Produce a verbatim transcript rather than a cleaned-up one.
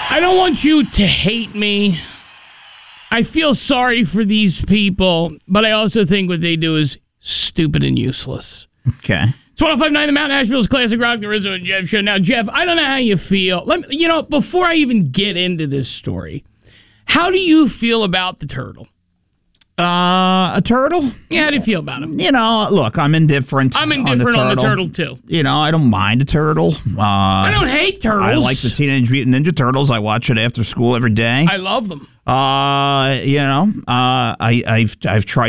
I don't want you to hate me. I feel sorry for these people, but I also think what they do is stupid and useless. Okay. It's one oh five point nine The Mount, Nashville's Classic Rock, the Rizzo and Jeff Show. Now, Jeff, I don't know how you feel. Let me, you know, before I even get into this story, how do you feel about the turtle? Uh, a turtle? Yeah, how do you feel about him? You know, look, I'm indifferent. I'm indifferent on the turtle, on the turtle too. You know, I don't mind a turtle. Uh, I don't hate turtles. I like the Teenage Mutant Ninja Turtles. I watch it after school every day. I love them. Uh, you know, uh, I, I've I've tried